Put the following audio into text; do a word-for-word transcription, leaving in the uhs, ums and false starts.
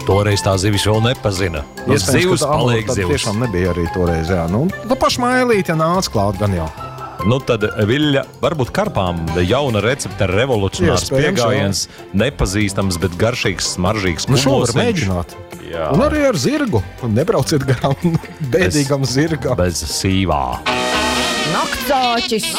Toreiz tā zivis vēl nepazina. Tas zivs paliek zivs. Tiešām nebija arī toreiz, jā. Nu, nu paši mailīti, ja nāc klāt gan jau. Nu tad, Viļa, varbūt karpām jauna recepte, revolucionārs piegājiens, nepazīstams, bet garšīgs, smaržīgs kumosiņš. Nu šo var mēģināt. Jā. Un arī ar zirgu. Un nebrauciet garām bēdīgam zirgam. Bez sīvā. Naktsāķis.